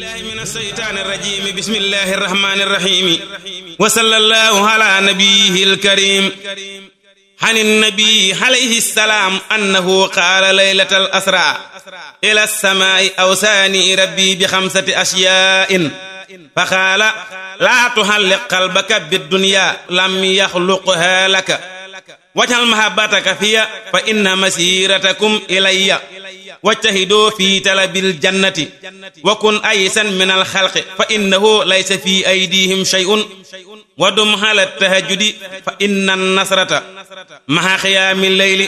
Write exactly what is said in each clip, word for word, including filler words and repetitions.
من الشيطان الرجيم بسم الله الرحمن الرحيم وصلى الله على نبيه الكريم عن النبي عليه السلام أنه قال ليلة الأسرى إلى السماء أوصاني ربي بخمسة أشياء فقال لا تحلق قلبك بالدنيا لم يخلقها لك واجعل محبتك فيها فإن مسيرتكم إلي واجتهدوا في طلب الجنة وكن أيسا من الخلق فإنه ليس في أيديهم شيء ودم على التهجد فإن النصرة مع قيام الليل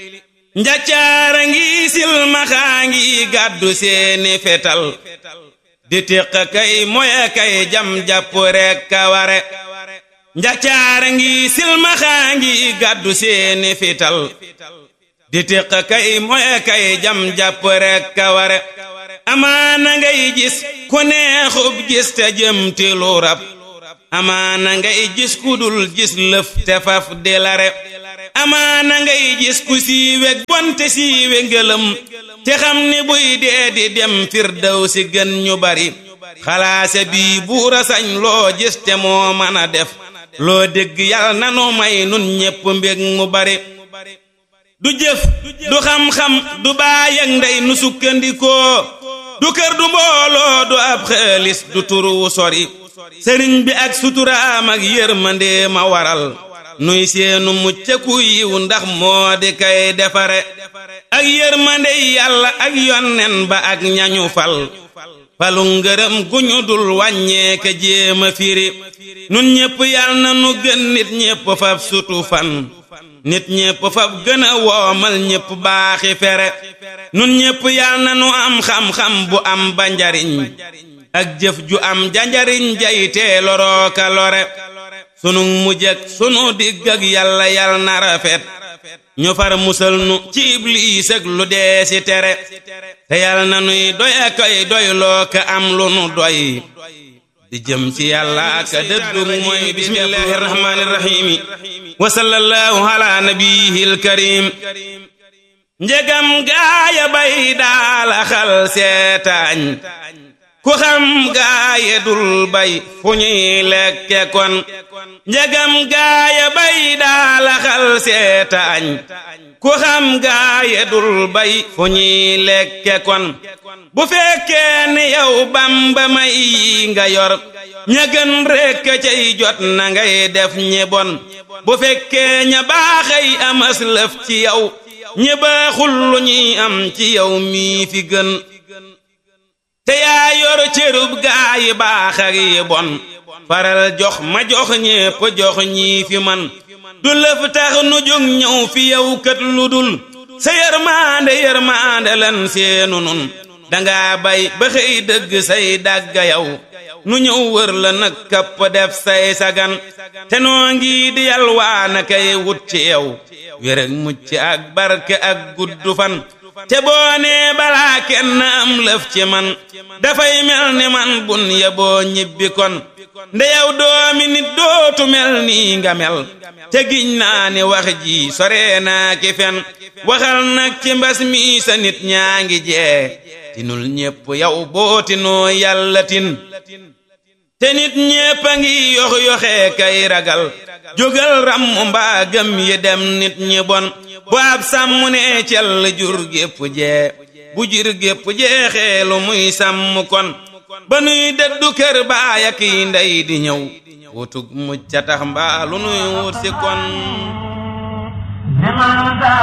njaccarangi silmaxangi gàddu seeni fetal di tiq kay moye kay jam jàpp rek ka ware njaccarangi silmaxangi gàddu seeni fetal di tiq kay moye kay jam jàpp rek ka ware amaana ngay gis ku neexub gis te jëm ti lu rab amaana ngay gis ku dul gis lëf te faf di lare amaana ngay gis ku siiwe bonte siiwe ngëlëm te xam ni buy dee di dem firdawsi gën ñu bari xalaase bii buura sañ loo gis te moo mën a def loo dégg yàlla nanu may nun ñépp mbég mu bari du jëf du xam-xam du baay ak ndey nu sukkandikoo du kër du mbooloo du ab xaalis du turu sori sëriñ bi ak suturaam ak yërmande ma waral nuy seenu mucc ku yiw ndax moo di kay defare ak yërmande yàlla ak yonnen ba ak ñañu fal falu ngërëm gu ñu dul wàññee ka jéema firi nun ñépp yal na nu gën nit ñépp fab sutu fan nit ñépp fab gën a woomal ñépp baaxi fere nun ñépp yal na nu am xam-xam bu am ba njariñ ak jëf ju am janjariñ jaytee lorooka lore sunu mujj ak sunu digg ak yàlla yal na rafet ñu far musal nu ci ibliis ak lu dee si tere te yal na nuy doy akoy doy loo ka am lu nu doy di jëm ci yàlla ak dëddu mooy bismillahi rahmaani rahiim wa sallallahu ala nabiyil karim njegam gaaya bay daala xal seetaañ ku xam gaaye dul bay fu ñuy lekke kon njegam gaaya bay daala xal seetaañ ku xam gaaye dul bay fu ñuy lekke kon bu fekkee ni yow Bamba may yi nga yor ña gën rekk cay jot na ngay def ñi bon bu fekkee ña baaxay amas lëf ci yow ñi baaxul lu ñuy am ci yow mii fi gën te yaa yor cërub gaa yi baax ak yi bon faral jox ma jox ñépp jox ñii fi man du lëf tax nu jóg ñëw fi yow kat lu dul sa yërmaande yërmaande lan seenu nun danga bay ba xëy dëgg say dàgga yow nu ñëw wër la nag kapp def say sagan te noo ngi di yalwaana kay wut ci yow wér ak mucc ak barke ak gudd fan te boo nee balaa kenn am lëf ci man dafay mel ni man bun ya boo ñibbi kon nde yow doomi nit dootu mel nii nga mel te giñ naa ni wax ji sore naa ki fen waxal nag ci mbas mi sa nit ñaa ngi jee tinul ñépp yow boo tinoo yàlla tin te nit ñépp a ngi yox yoxee kay ragal jógal ram mbaa gëm yi dem nit ñi bon bu ab sàmm ne cell jur gépp jee bu jur gépp jeexee lu muy sàmm kon ba nuy dëddu kër baay ak yi ndey di ñëw wutug mucc tax mbaa lu nuy wut si kon